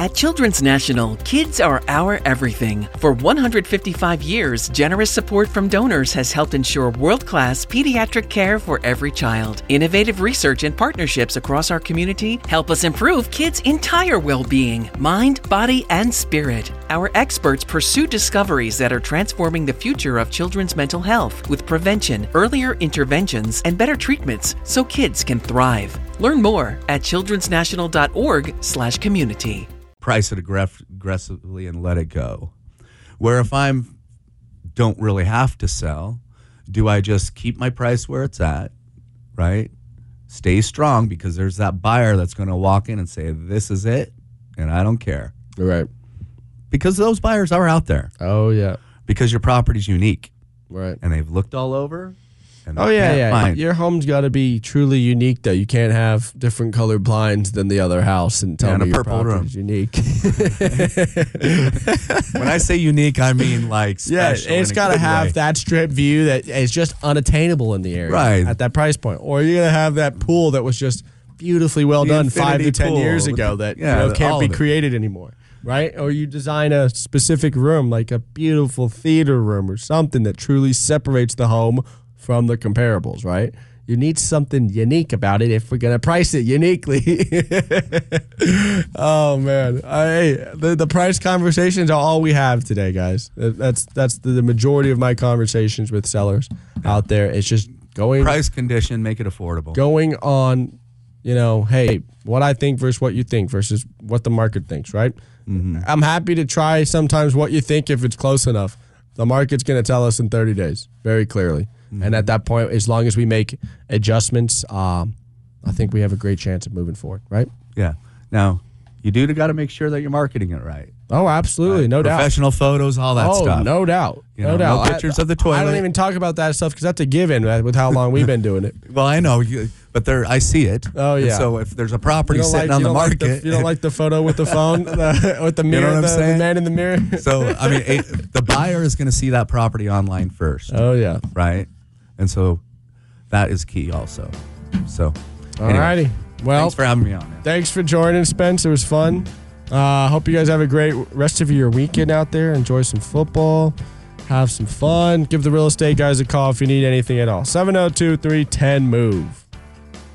At Children's National, kids are our everything. For 155 years, generous support from donors has helped ensure world-class pediatric care for every child. Innovative research and partnerships across our community help us improve kids' entire well-being, mind, body, and spirit. Our experts pursue discoveries that are transforming the future of children's mental health with prevention, earlier interventions, and better treatments so kids can thrive. Learn more at childrensnational.org/community. Price it aggressively and let it go. Where if I'm don't really have to sell, do I just keep my price where it's at, right? Stay strong because there's that buyer that's going to walk in and say, this is it, and I don't care. Right. Because those buyers are out there. Oh, yeah. Because your property's unique. Right. And they've looked all over. And Oh, yeah. Your home's got to be truly unique, though. You can't have different colored blinds than the other house and tell me your property's unique. When I say unique, I mean like special. Yeah, it's got to have that strip view that is just unattainable in the area. Right. At that price point. Or you're going to have that pool that was just beautifully well done 5 to 10 years ago that can't be created anymore. Right? Or you design a specific room, like a beautiful theater room or something that truly separates the home from the comparables, right? You need something unique about it if we're going to price it uniquely. Oh, man. The price conversations are all we have today, guys. That's the majority of my conversations with sellers out there. It's just going... Price, condition, make it affordable. Going on, hey, what I think versus what you think versus what the market thinks, right? Mm-hmm. I'm happy to try sometimes what you think if it's close enough. The market's going to tell us in 30 days, very clearly. Mm-hmm. And at that point, as long as we make adjustments, I think we have a great chance of moving forward, right? Yeah. Now, you got to make sure that you're marketing it right. Oh, absolutely. No doubt. Professional photos, all that stuff. Oh, no doubt. No No doubt. pictures of the toilet. I don't even talk about that stuff because that's a given with how long we've been doing it. Well, I know, but I see it. Oh, yeah. And so if there's a property sitting on the market. You don't like the photo with the phone, with the mirror, the man in the mirror? So, I mean, the buyer is going to see that property online first. Oh, yeah. Right? And so that is key also. So, all righty. Well, thanks for having me on, man. Thanks for joining, Spence. It was fun. Hope you guys have a great rest of your weekend out there. Enjoy some football. Have some fun. Give the real estate guys a call if you need anything at all. 702-310-MOVE.